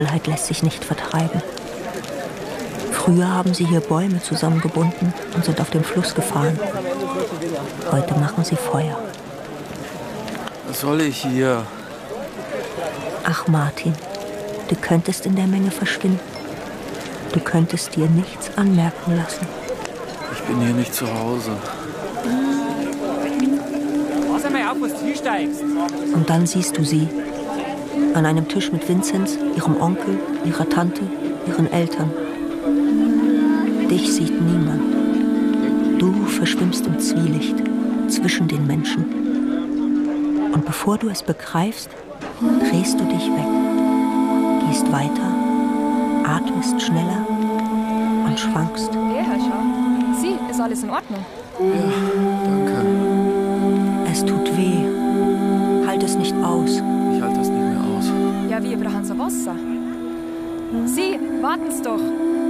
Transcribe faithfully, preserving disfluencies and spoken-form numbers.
Dunkelheit lässt sich nicht vertreiben. Früher haben sie hier Bäume zusammengebunden und sind auf den Fluss gefahren. Heute machen sie Feuer. Was soll ich hier? Ach, Martin, du könntest in der Menge verschwinden. Du könntest dir nichts anmerken lassen. Ich bin hier nicht zu Hause. Pass einmal auf, was du hinsteigst. Und dann siehst du sie. An einem Tisch mit Vinzenz, ihrem Onkel, ihrer Tante, ihren Eltern. Dich sieht niemand. Du verschwimmst im Zwielicht zwischen den Menschen. Und bevor du es begreifst, drehst du dich weg, gehst weiter, atmest schneller und schwankst. Hey, Herr Schau. Sie, ist alles in Ordnung? Ja, danke. Es tut weh. Halt es nicht aus. Ich halte das nicht mehr aus. Ja, wir brauchen so Wasser. Sie, warten's doch.